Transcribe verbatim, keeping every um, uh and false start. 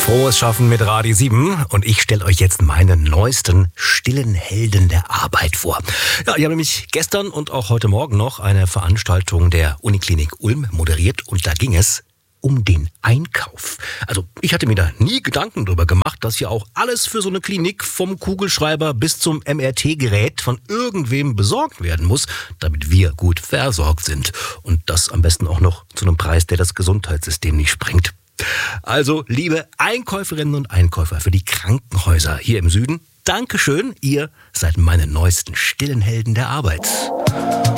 Frohes Schaffen mit Radio sieben und ich stelle euch jetzt meine neuesten stillen Helden der Arbeit vor. Ja, ich habe nämlich gestern und auch heute Morgen noch eine Veranstaltung der Uniklinik Ulm moderiert und da ging es um den Einkauf. Also ich hatte mir da nie Gedanken drüber gemacht, dass ja auch alles für so eine Klinik vom Kugelschreiber bis zum M R T-Gerät von irgendwem besorgt werden muss, damit wir gut versorgt sind. Und das am besten auch noch zu einem Preis, der das Gesundheitssystem nicht sprengt. Also, liebe Einkäuferinnen und Einkäufer für die Krankenhäuser hier im Süden, Dankeschön, ihr seid meine neuesten stillen Helden der Arbeit.